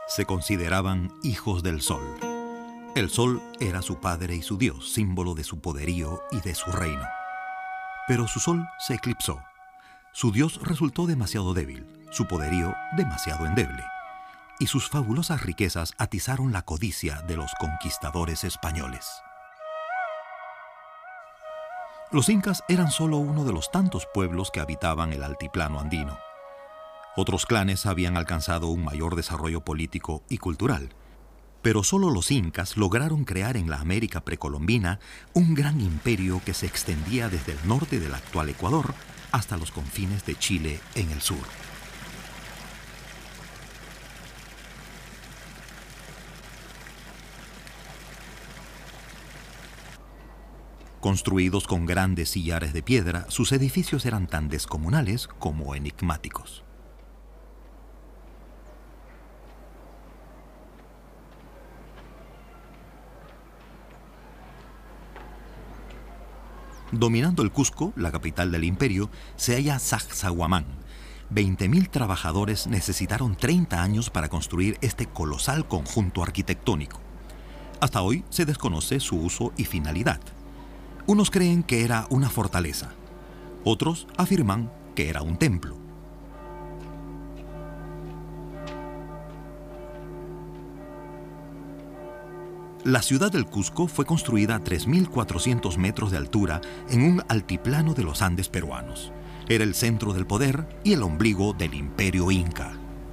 Se consideraban hijos del sol. El sol era su padre y su dios, símbolo de su poderío y de su reino. Pero su sol se eclipsó. Su dios resultó demasiado débil, su poderío demasiado endeble, y sus fabulosas riquezas atizaron la codicia de los conquistadores españoles. Los incas eran solo uno de los tantos pueblos que habitaban el altiplano andino. Otros clanes habían alcanzado un mayor desarrollo político y cultural, pero solo los incas lograron crear en la América precolombina un gran imperio que se extendía desde el norte del actual Ecuador hasta los confines de Chile en el sur. Construidos con grandes sillares de piedra, sus edificios eran tan descomunales como enigmáticos. Dominando el Cusco, la capital del imperio, se halla Sacsayhuamán. 20.000 trabajadores necesitaron 30 años para construir este colosal conjunto arquitectónico. Hasta hoy se desconoce su uso y finalidad. Unos creen que era una fortaleza, otros afirman que era un templo. La ciudad del Cusco fue construida a 3.400 metros de altura en un altiplano de los Andes peruanos. Era el centro del poder y el ombligo del imperio inca.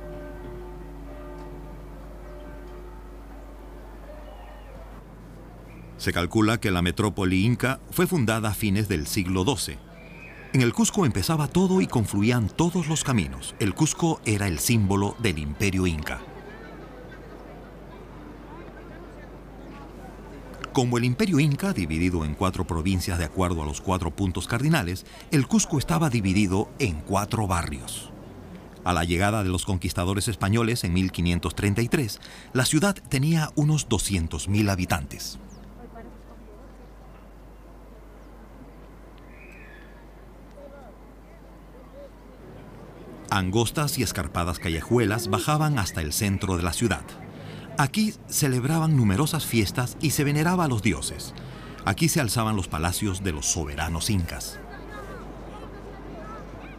Se calcula que la metrópoli inca fue fundada a fines del siglo XII. En el Cusco empezaba todo y confluían todos los caminos. El Cusco era el símbolo del imperio inca. Como el imperio inca, dividido en 4 provincias de acuerdo a los 4 puntos cardinales, el Cusco estaba dividido en 4 barrios. A la llegada de los conquistadores españoles en 1533, la ciudad tenía unos 200.000 habitantes. Angostas y escarpadas callejuelas bajaban hasta el centro de la ciudad. Aquí celebraban numerosas fiestas y se veneraba a los dioses. Aquí se alzaban los palacios de los soberanos incas.